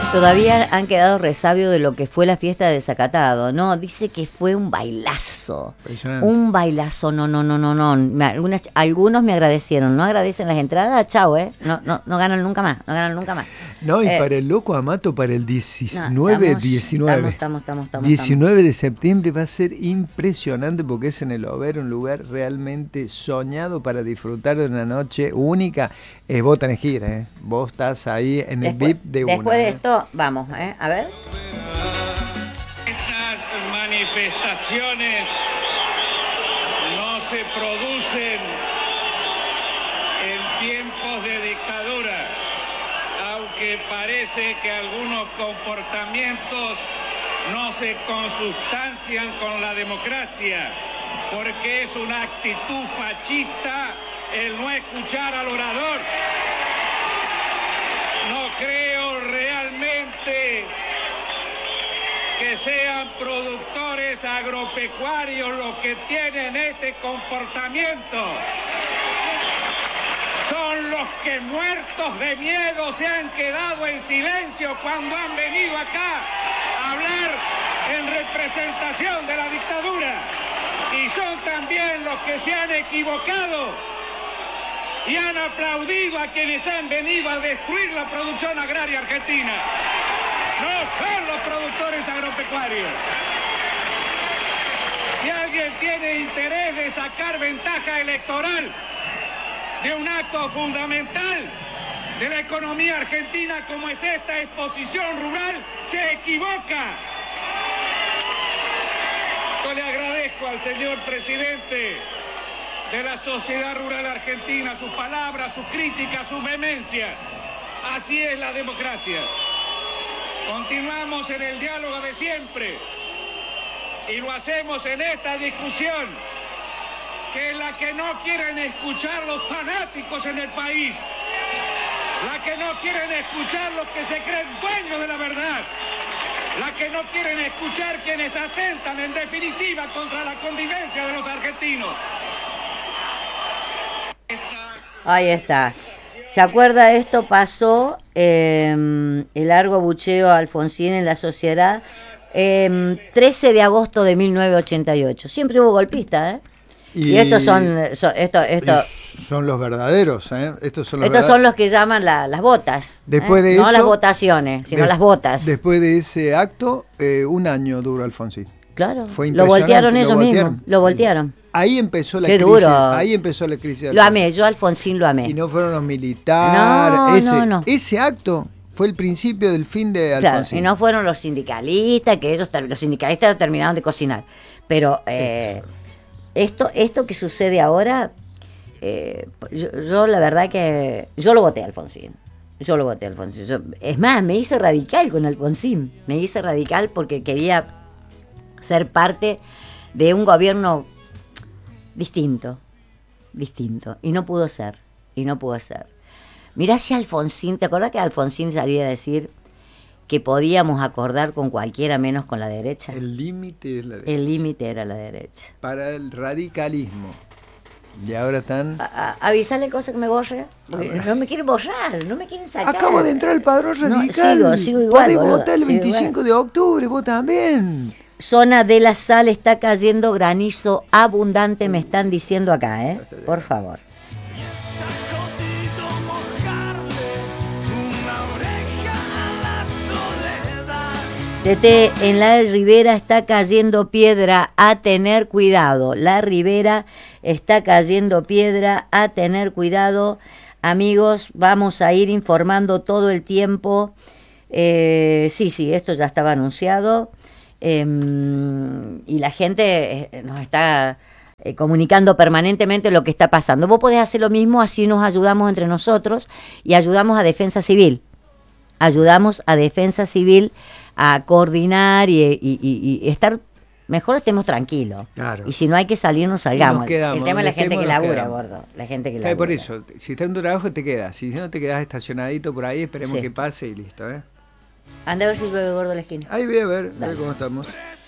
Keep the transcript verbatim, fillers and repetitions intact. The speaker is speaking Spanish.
Todavía han quedado resabio de lo que fue la fiesta de Desacatado. No, dice que fue un bailazo. Un bailazo, no, no, no, no, no. Me- Algunas, algunos me agradecieron. No agradecen las entradas, chao, ¿eh? No, no, no ganan nunca más, no ganan nunca más. No, y Eh, para el loco Amato, para el no, diecinueve, estamos- diecinueve. Estamos, estamos, estamos, diecinueve de septiembre va a ser impresionante porque es en el Over, un lugar realmente soñado para disfrutar de una noche única. Es vos tenés que ir, ¿eh? Vos estás ahí en el Después, V I P de después una. de ¿eh? esto, vamos, ¿eh? A ver. Estas manifestaciones no se producen en tiempos de dictadura, aunque parece que algunos comportamientos no se consustancian con la democracia, porque es una actitud fascista el no escuchar al orador. No creo realmente que sean productores agropecuarios los que tienen este comportamiento. Son los que muertos de miedo se han quedado en silencio cuando han venido acá a hablar en representación de la dictadura. Y son también los que se han equivocado y han aplaudido a quienes han venido a destruir la producción agraria argentina. No son los productores agropecuarios. Si alguien tiene interés de sacar ventaja electoral de un acto fundamental de la economía argentina como es esta exposición rural, se equivoca. Yo le agradezco al señor presidente de la Sociedad Rural Argentina sus palabras, su crítica, su vehemencia. Así es la democracia. Continuamos en el diálogo de siempre y lo hacemos en esta discusión, que es la que no quieren escuchar los fanáticos en el país, la que no quieren escuchar los que se creen dueños de la verdad, la que no quieren escuchar quienes atentan en definitiva contra la convivencia de los argentinos. Ahí está. ¿Se acuerda? Esto pasó, eh, el largo bucheo a Alfonsín en la sociedad, eh, trece de agosto de mil novecientos ochenta y ocho. Siempre hubo golpistas, ¿eh? Y, y estos son, son, esto, esto, son los verdaderos, ¿eh? Estos son los, estos son los que llaman la, las botas. Después ¿eh? de no eso, las votaciones, sino de, las botas. Después de ese acto, eh, un año duró Alfonsín. Claro, Fue lo voltearon ellos lo voltearon. mismos, lo voltearon. Ahí empezó la Qué crisis. duro. Ahí empezó la crisis. Lo amé, yo a Alfonsín lo amé. Y no fueron los militares. No, ese, no, no. ese acto fue el principio del fin de Alfonsín. Claro, y no fueron los sindicalistas, que ellos, los sindicalistas terminaron de cocinar. Pero eh, esto, esto que sucede ahora, eh, yo, yo la verdad que, yo lo voté a Alfonsín. Yo lo voté a Alfonsín. Yo, es más, me hice radical con Alfonsín. Me hice radical porque quería ser parte de un gobierno distinto, distinto, y no pudo ser, y no pudo ser. Mirá si Alfonsín, ¿te acordás que Alfonsín salía a decir que podíamos acordar con cualquiera menos con la derecha? El límite es la derecha. El límite era la derecha. Para el radicalismo. Y ahora están... A, a, avisarle cosas que me borre, porque no me quieren borrar, no me quieren sacar. Acabo de entrar al padrón radical. No, sigo, sigo igual, Podés boludo, votar el sigo veinticinco igual. de octubre, vos también. Zona de la Sal está cayendo granizo abundante, me están diciendo acá, ¿eh? Por favor. Tete, en la ribera está cayendo piedra, a tener cuidado. La ribera está cayendo piedra, a tener cuidado. Amigos, vamos a ir informando todo el tiempo. Eh, sí, sí, esto ya estaba anunciado. Eh, y la gente eh, nos está eh, comunicando permanentemente lo que está pasando. Vos podés hacer lo mismo, así nos ayudamos entre nosotros y ayudamos a Defensa Civil. Ayudamos a Defensa Civil a coordinar y, y, y, y estar, mejor estemos tranquilos. Claro. Y si no hay que salir, nos salgamos. Nos quedamos, el tema es la gente que nos labura, quedamos. gordo. La gente que Eh, labura. por eso, si está en tu trabajo te quedas. Si no te quedas estacionadito por ahí, esperemos Sí. que pase y listo, ¿eh? Anda a ver si llueve, gordo, la esquina. Ahí voy a ver, a ver Dale. cómo estamos.